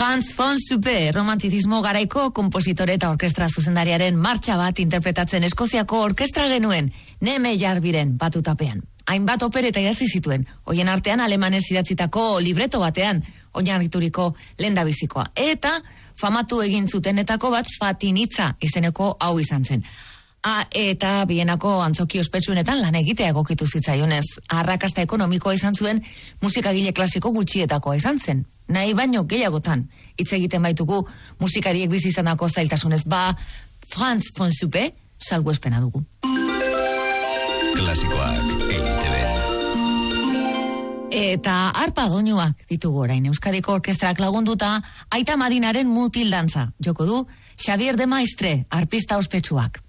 Franz von Suppe, romantizismo garaiko kompositore eta orkestra zuzendariaren martxa bat interpretatzen Eskoziako orkestra genuen, Neme Jarbiren batutapean. Hainbat opereta idatzi zituen, hoien artean alemanez idatzitako libreto batean, oinarrituriko lehendabizikoa. Eta famatu egin zutenetako bat Fatinitza izeneko hau izan zen. Eta bienako antzoki ospetsuenetan lan egitea egokitu zitzaionez. Arrakasta ekonomikoa izan zuen, musikagile klasiko gutxietakoa izan zen. Nahi baino gehiagotan, hitz egiten baitugu musikariek bizi izanako zailtasunez. Franz von Suppe salbuespena dugu. Klasikoak EITB. Eta arpa doinuak ditugu orain. Euskadiko orkestrak lagunduta Aita Madinaren mutil dantza. Joko du Xavier de Maistre, arpista ospetsuak.